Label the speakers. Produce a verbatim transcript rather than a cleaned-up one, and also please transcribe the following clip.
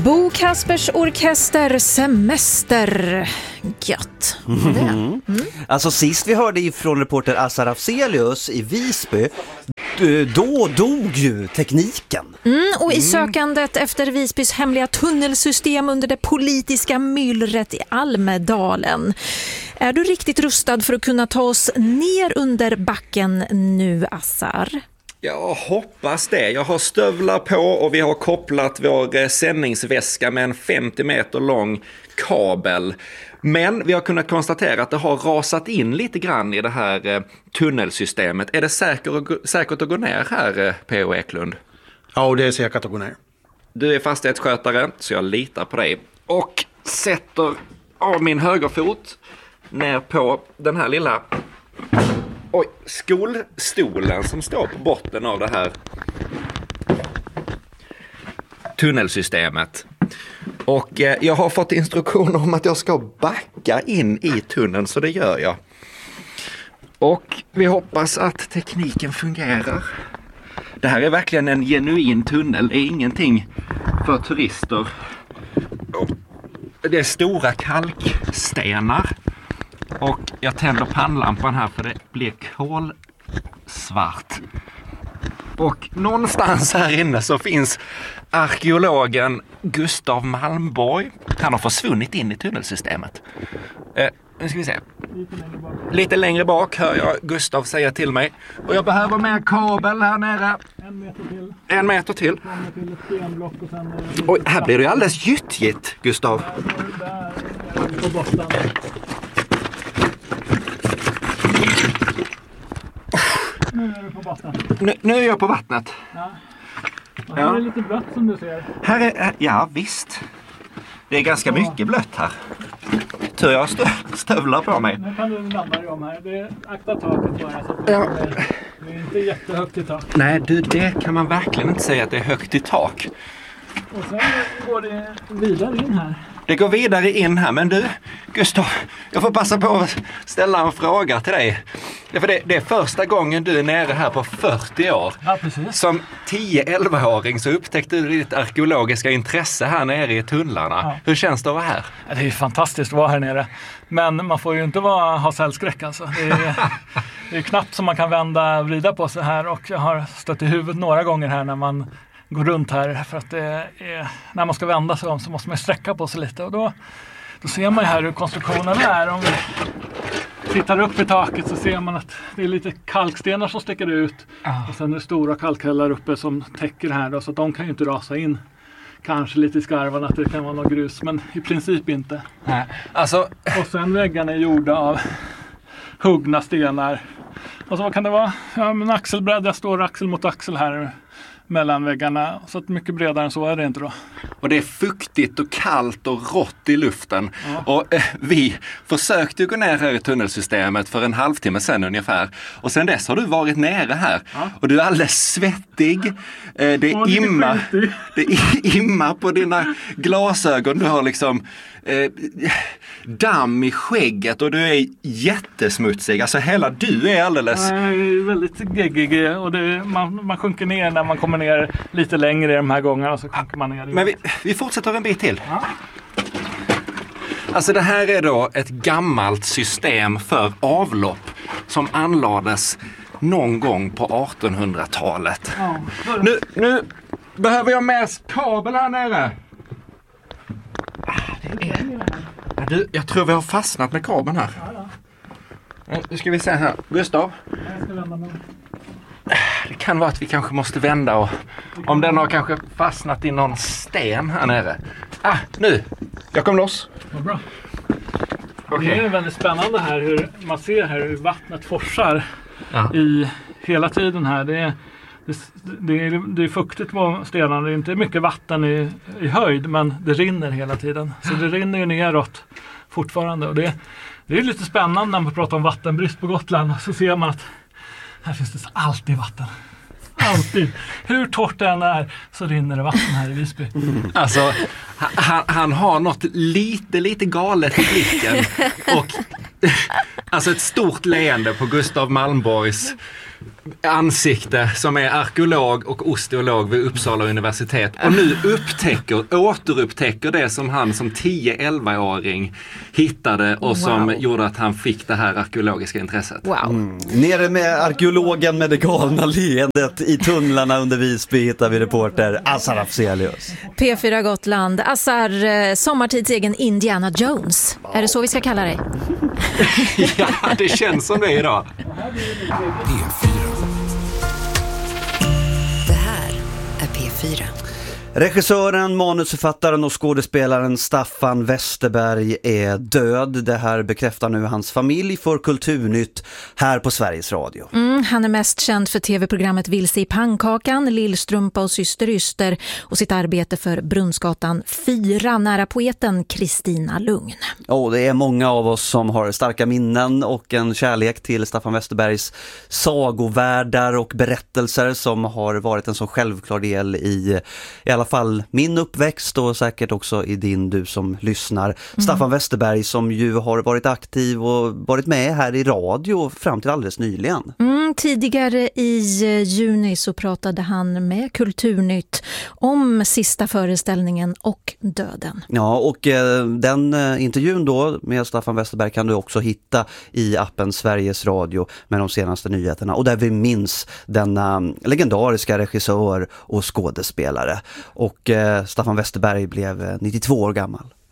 Speaker 1: Bo Kaspers Orkester Semester. Gött.
Speaker 2: Mm. Mm. Alltså sist vi hörde ifrån reporter Assar Afzelius i Visby, då dog ju tekniken.
Speaker 1: Mm, och i sökandet efter Visbys hemliga tunnelsystem under det politiska myllret i Almedalen. Är du riktigt rustad för att kunna ta oss ner under backen nu, Assar?
Speaker 3: Jag hoppas det. Jag har stövlar på och vi har kopplat vår sändningsväska med en femtio meter lång kabel. Men vi har kunnat konstatera att det har rasat in lite grann i det här tunnelsystemet. Är det säkert, säkert att gå ner här, P O Eklund?
Speaker 4: Ja, det är säkert att gå ner.
Speaker 3: Du är fastighetsskötare, så jag litar på dig. Och sätter av min högerfot ner på den här lilla... Oj, skolstolen som står på botten av det här tunnelsystemet. Och eh, jag har fått instruktioner om att jag ska backa in i tunneln, så det gör jag. Och vi hoppas att tekniken fungerar. Det här är verkligen en genuin tunnel, det är ingenting för turister. Det är stora kalkstenar. Och jag tänder pannlampan här för det blir kolsvart. Och någonstans här inne så finns arkeologen Gustav Malmborg. Han har försvunnit in i tunnelsystemet. Eh, nu ska vi se. Lite längre bak. Lite längre bak hör jag Gustav säga till mig. Och jag behöver mer kabel här nere.
Speaker 5: En meter till.
Speaker 3: En meter till.
Speaker 5: Kommer till ett stenblock och sen...
Speaker 3: Oj, här blir det ju alldeles gyttjigt, Gustav.
Speaker 5: Där, där är vi på botten. Nu är du på vattnet.
Speaker 3: Nu, nu är jag på vattnet.
Speaker 5: Ja. Och här ja. Är det lite blött som du ser.
Speaker 3: Här är, ja visst. Det är ganska ja. mycket blött här. Tur jag stö, stövlar på mig.
Speaker 5: Nu kan du landa dig om här. Det är akta taket bara. Så att
Speaker 3: ja.
Speaker 5: det, är, det är inte jättehögt i tak.
Speaker 3: Nej du, det kan man verkligen inte säga att det är högt i tak.
Speaker 5: Och sen går det vidare in här.
Speaker 3: Det går vidare in här, men du, Gustav, jag får passa på att ställa en fråga till dig. För det, det är första gången du är nere här på fyrtio år.
Speaker 5: Ja, precis.
Speaker 3: Som tio-elva-åring så upptäckte du ditt arkeologiska intresse här nere i tunnlarna. Ja. Hur känns det att vara här?
Speaker 5: Ja, det är fantastiskt att vara här nere. Men man får ju inte vara, ha cellskräck alltså. Det är, det är knappt som man kan vända och vrida på sig här. Och jag har stött i huvudet några gånger här när man går runt här, för att det är, när man ska vända sig om så måste man sträcka på sig lite, och då, då ser man ju här hur konstruktionen är. Om vi tittar upp i taket så ser man att det är lite kalkstenar som sticker ut oh. och sen är det stora kalkhällar uppe som täcker här då, så att de kan ju inte rasa in. Kanske lite i skarvan att det kan vara något grus, men i princip inte.
Speaker 3: Nej. Alltså...
Speaker 5: Och sen väggarna är gjorda av huggna stenar. Och så vad kan det vara? Ja, men axelbräda står axel mot axel här mellan väggarna, så att mycket bredare än så är det inte då.
Speaker 3: Och det är fuktigt och kallt och rått i luften. Ja. Och eh, vi försökte gå ner här i tunnelsystemet för en halvtimme sedan ungefär. Och sen dess har du varit nere här. Ja. Och du är alldeles svettig. Eh, det är immar, det är immar på dina glasögon. Du har liksom eh, damm i skägget och du är jättesmutsig. Alltså hela du är alldeles...
Speaker 5: Jag är väldigt geggig och det, man, man sjunker ner när man kommer ner lite längre i de här gångerna, så sjunker man ner.
Speaker 3: Men vi, vi fortsätter en bit till.
Speaker 5: Ja.
Speaker 3: Alltså det här är då ett gammalt system för avlopp som anlades någon gång på artonhundratalet.
Speaker 5: Ja.
Speaker 3: Nu, nu behöver jag mer kabel här nere. Det är... Ja, du, jag tror vi har fastnat med kabeln här.
Speaker 5: Ja, ja.
Speaker 3: Nu ska vi se här. Gustav?
Speaker 5: Jag ska vända mig.
Speaker 3: Det kan vara att vi kanske måste vända och om den har kanske fastnat i någon sten här nere. Ah, nu! Jag kom loss.
Speaker 5: Vad bra.
Speaker 3: Okay.
Speaker 5: Det är väldigt spännande här hur man ser här hur vattnet forsar
Speaker 3: ja.
Speaker 5: i hela tiden här. Det är, det, det är, det är fuktigt på stenarna. Det är inte mycket vatten i, i höjd, men det rinner hela tiden. Så det rinner ju neråt fortfarande. Och det, det är lite spännande när man pratar om vattenbrist på Gotland. Så ser man att här finns det alltid vatten. Alltid. Hur torrt det än är så rinner det vatten här i Visby.
Speaker 3: Mm. Alltså, han, han har något lite, lite galet i blicken. Och alltså ett stort leende på Gustav Malmborgs ansikte som är arkeolog och osteolog vid Uppsala universitet och nu upptäcker, återupptäcker det som han som tio-elva-åring hittade och som wow. gjorde att han fick det här arkeologiska intresset.
Speaker 1: Wow.
Speaker 2: Mm. Nere med arkeologen med det galna leendet i tunnlarna under Visby hittar vi reporter Azar Afzelius.
Speaker 1: P fyra Gotland. Azar, sommartids egen Indiana Jones. Är det så vi ska kalla dig?
Speaker 3: Ja, det känns som det idag.
Speaker 6: P fyra. Det här är P fyra.
Speaker 2: Regissören, manusförfattaren och skådespelaren Staffan Westerberg är död. Det här bekräftar nu hans familj för Kulturnytt här på Sveriges Radio.
Speaker 1: Mm, han är mest känd för tv-programmet Vilse i pannkakan, Lillstrumpa och Syster Yster och sitt arbete för Brunnsgatan fyra nära poeten Kristina Lugn.
Speaker 2: Oh, det är många av oss som har starka minnen och en kärlek till Staffan Westerbergs sagovärldar och berättelser som har varit en så självklar del i i alla fall min uppväxt och säkert också i din, du som lyssnar. Mm. Staffan Westerberg som ju har varit aktiv och varit med här i radio fram till alldeles nyligen.
Speaker 1: Mm, tidigare i juni så pratade han med Kulturnytt om sista föreställningen och döden.
Speaker 2: Ja, och eh, den eh, intervjun då med Staffan Westerberg kan du också hitta i appen Sveriges Radio med de senaste nyheterna och där vi minns denna legendariska regissör och skådespelare. Och eh, Staffan Westerberg blev nittiotvå år gammal.